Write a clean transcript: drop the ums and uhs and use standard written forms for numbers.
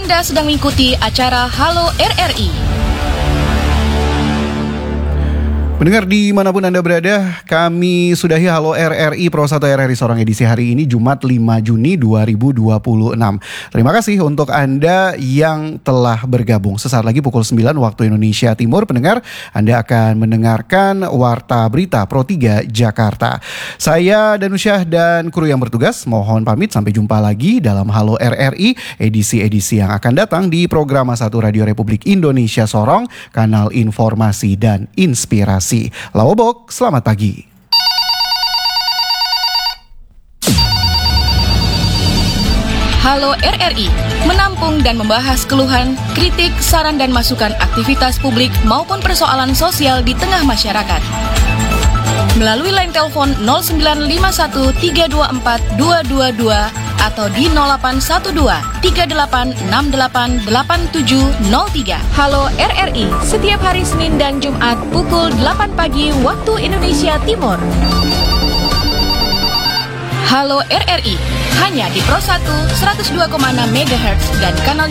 Anda sedang mengikuti acara Halo RRI. Pendengar dimanapun Anda berada, kami sudahi Halo RRI Pro 1 RRI Sorong edisi hari ini Jumat 5 Juni 2026. Terima kasih untuk Anda yang telah bergabung. Sesaat lagi pukul 9 waktu Indonesia Timur, pendengar, Anda akan mendengarkan Warta Berita Pro 3 Jakarta. Saya Danusyah dan kru yang bertugas mohon pamit, sampai jumpa lagi dalam Halo RRI edisi-edisi yang akan datang di program 1 Radio Republik Indonesia Sorong, kanal informasi dan inspirasi. Lawobok, selamat pagi. Halo RRI, menampung dan membahas keluhan, kritik, saran dan masukan aktivitas publik maupun persoalan sosial di tengah masyarakat. Melalui line telepon 0951324222 atau di 081238688703. Halo RRI, setiap hari Senin dan Jumat pukul 8 pagi waktu Indonesia Timur. Halo RRI, hanya di Pro 1 102,6 MHz dan kanal